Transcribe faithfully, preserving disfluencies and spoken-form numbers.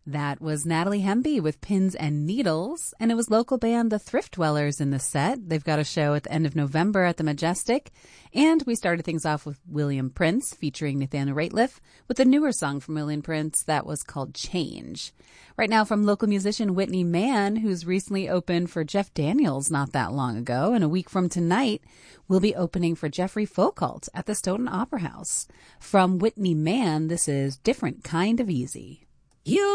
That was Natalie Hemby with Pins and Needles, and it was local band The Thrift Dwellers in the set. They've got a show at the end of November at the Majestic, and we started things off with William Prince featuring Nathaniel Rateliff with a newer song from William Prince that was called Change. Right now from local musician Whitney Mann, who's recently opened for Jeff Daniels not that long ago, and a week from tonight will be opening for Jeffrey Foucault at the Stoughton Opera House. From Whitney Mann, this is Different Kind of Easy. You